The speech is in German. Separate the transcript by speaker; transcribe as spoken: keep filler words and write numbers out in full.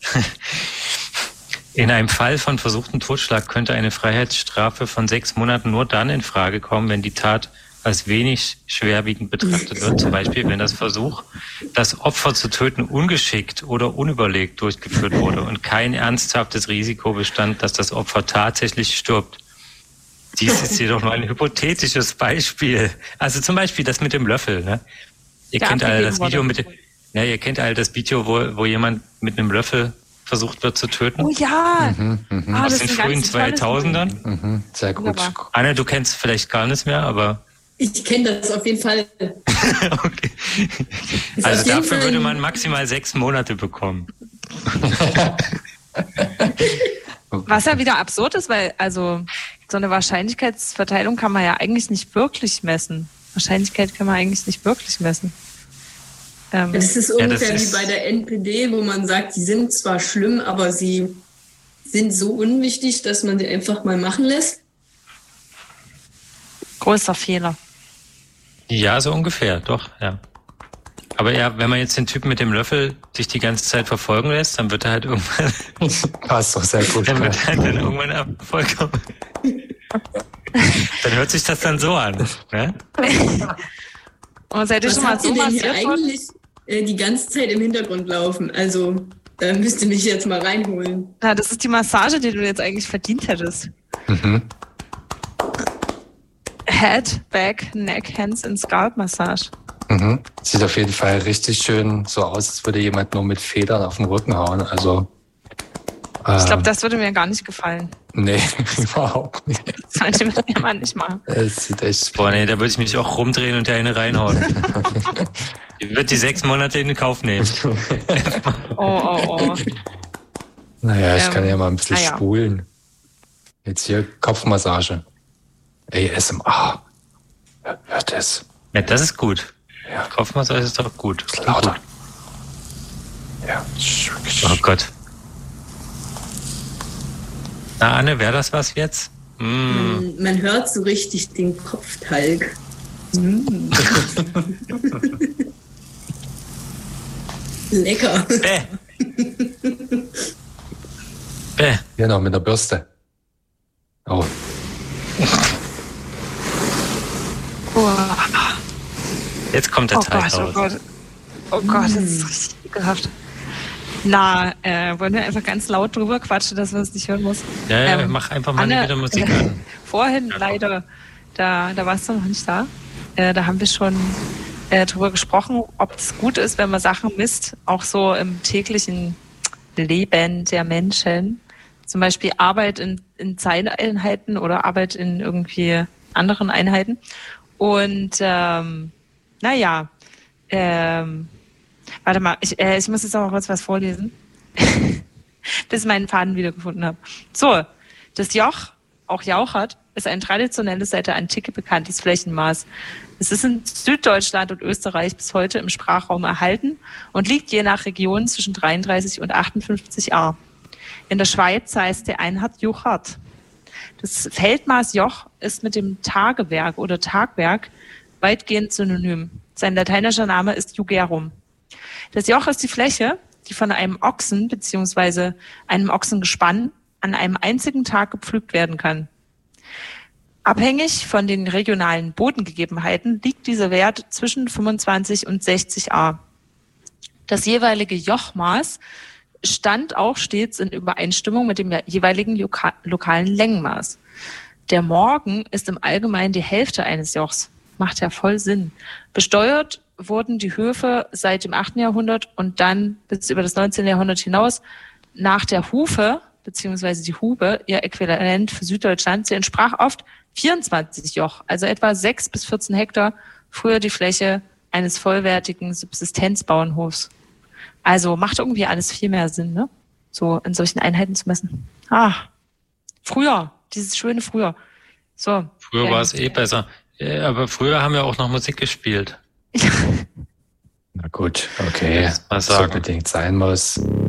Speaker 1: In einem Fall von versuchten Totschlag könnte eine Freiheitsstrafe von sechs Monaten nur dann in Frage kommen, wenn die Tat als wenig schwerwiegend betrachtet wird. Zum Beispiel, wenn das Versuch, das Opfer zu töten, ungeschickt oder unüberlegt durchgeführt wurde und kein ernsthaftes Risiko bestand, dass das Opfer tatsächlich stirbt. Dies ist jedoch nur ein hypothetisches Beispiel. Also zum Beispiel das mit dem Löffel. Ne? Ihr
Speaker 2: Der
Speaker 1: kennt alle das Video
Speaker 2: wurde.
Speaker 1: mit dem, ja, ihr kennt alle das Video, wo, wo jemand mit einem Löffel versucht wird zu töten.
Speaker 2: Oh ja!
Speaker 3: Mhm, mhm.
Speaker 2: Ah,
Speaker 1: Aus
Speaker 2: das
Speaker 1: den
Speaker 2: ist ein
Speaker 1: frühen
Speaker 2: ganz tolles
Speaker 1: zweitausendern.
Speaker 2: Video.
Speaker 3: Mhm, sehr gut.
Speaker 2: Wunderbar.
Speaker 1: Anna, du kennst vielleicht gar nichts mehr, aber
Speaker 4: Ich kenne das auf jeden Fall.
Speaker 1: okay.
Speaker 4: Ist
Speaker 1: Also
Speaker 4: auf jeden
Speaker 1: dafür
Speaker 4: Fall
Speaker 1: würde
Speaker 4: ein-
Speaker 1: man maximal sechs Monate bekommen.
Speaker 2: Was ja wieder absurd ist, weil also so eine Wahrscheinlichkeitsverteilung kann man ja eigentlich nicht wirklich messen. Wahrscheinlichkeit kann man eigentlich nicht wirklich messen. Ähm,
Speaker 4: Das ist
Speaker 1: Ja,
Speaker 4: ungefähr
Speaker 1: das
Speaker 4: wie
Speaker 1: ist-
Speaker 4: bei der N P D, wo man sagt, die sind zwar schlimm, aber sie sind so unwichtig, dass man sie einfach mal machen lässt.
Speaker 2: größter Fehler.
Speaker 1: Ja, so ungefähr, doch, ja. Aber ja, wenn man jetzt den Typen mit dem Löffel sich die ganze Zeit verfolgen lässt, dann wird er halt irgendwann,
Speaker 3: Passt doch sehr gut.
Speaker 1: dann wird er halt dann irgendwann Erfolg haben. Dann hört sich das dann so an. Ne?
Speaker 2: Und seid ihr
Speaker 4: Was
Speaker 2: schon mal
Speaker 4: habt
Speaker 2: so
Speaker 4: ihr denn hier
Speaker 2: massiert worden?
Speaker 4: eigentlich äh, die ganze Zeit im Hintergrund laufen? Also, da müsst ihr mich jetzt mal reinholen.
Speaker 2: Na, das ist die Massage, die du jetzt eigentlich verdient hättest.
Speaker 3: Mhm.
Speaker 2: Head, Back, Neck, Hands and Scalp Massage.
Speaker 3: Mhm. Sieht auf jeden Fall richtig schön so aus, als würde jemand nur mit Federn auf den Rücken hauen. Also, äh,
Speaker 2: Ich glaube, das würde mir gar nicht gefallen.
Speaker 3: nee, überhaupt nicht.
Speaker 2: Das sollte man ja mal nicht machen.
Speaker 3: Es sieht echt.
Speaker 1: Boah, nee, da würde ich mich auch rumdrehen und der eine reinhauen. Ich würde die sechs Monate in Kauf nehmen.
Speaker 2: Oh, oh, oh.
Speaker 3: Naja, ich
Speaker 2: Ähm,
Speaker 3: kann ja mal ein bisschen
Speaker 2: ah ja.
Speaker 3: spulen. Jetzt hier Kopfmassage. A S M R. Hör- Hört es.
Speaker 1: Ja, das ist gut.
Speaker 3: Ja.
Speaker 1: Kopfmassage ist doch gut.
Speaker 3: Ist lauter. Ja.
Speaker 1: Oh Gott. Na, Anne, wäre das was jetzt? Mm.
Speaker 4: Man, man hört so richtig den Kopftalg. Lecker.
Speaker 1: Bäh. Bäh.
Speaker 3: Hier noch mit der Bürste. Oh.
Speaker 2: Oh,
Speaker 1: Jetzt kommt der
Speaker 2: oh
Speaker 1: Teig
Speaker 2: Gott, oh
Speaker 1: raus.
Speaker 2: Gott. Oh Gott, das ist richtig ekelhaft. Na, äh, wollen wir einfach ganz laut drüber quatschen, dass man es nicht hören muss?
Speaker 1: Ja, ja,
Speaker 2: Ähm,
Speaker 1: mach einfach mal
Speaker 2: Anne,
Speaker 1: wieder Musik an.
Speaker 2: Vorhin leider, da, da warst du noch nicht da. Äh, da haben wir schon äh, drüber gesprochen, ob es gut ist, wenn man Sachen misst, auch so im täglichen Leben der Menschen. Zum Beispiel Arbeit in, in Zeiteinheiten oder Arbeit in irgendwie anderen Einheiten. Und ähm, naja, ähm, warte mal, ich, äh, ich muss jetzt auch kurz was vorlesen, bis ich meinen Faden wiedergefunden habe. So, das Joch, auch Jauchert, ist ein traditionelles, seit der Antike bekanntes Flächenmaß. Es ist in Süddeutschland und Österreich bis heute im Sprachraum erhalten und liegt je nach Region zwischen dreiunddreißig und achtundfünfzig Ar. In der Schweiz heißt der Einheit Juchart. Das Feldmaß Joch ist mit dem Tagewerk oder Tagwerk weitgehend synonym. Sein lateinischer Name ist Jugerum. Das Joch ist die Fläche, die von einem Ochsen bzw. einem Ochsengespann an einem einzigen Tag gepflügt werden kann. Abhängig von den regionalen Bodengegebenheiten liegt dieser Wert zwischen fünfundzwanzig und sechzig Ar. Das jeweilige Jochmaß stand auch stets in Übereinstimmung mit dem jeweiligen loka- lokalen Längenmaß. Der Morgen ist im Allgemeinen die Hälfte eines Jochs. Macht ja voll Sinn. Besteuert wurden die Höfe seit dem achten Jahrhundert und dann bis über das neunzehnten Jahrhundert hinaus nach der Hufe, beziehungsweise die Hube, ihr Äquivalent für Süddeutschland. Sie entsprach oft vierundzwanzig Joch, also etwa sechs bis vierzehn Hektar, früher die Fläche eines vollwertigen Subsistenzbauernhofs. Also macht irgendwie alles viel mehr Sinn, ne? So in solchen Einheiten zu messen. Ah, früher, dieses schöne Früher. So.
Speaker 1: Früher
Speaker 2: ja.
Speaker 1: war es eh besser. Ja, aber früher haben wir auch noch Musik gespielt.
Speaker 3: Na gut, okay.
Speaker 1: Mal
Speaker 3: So
Speaker 1: sagen.
Speaker 3: unbedingt sein muss.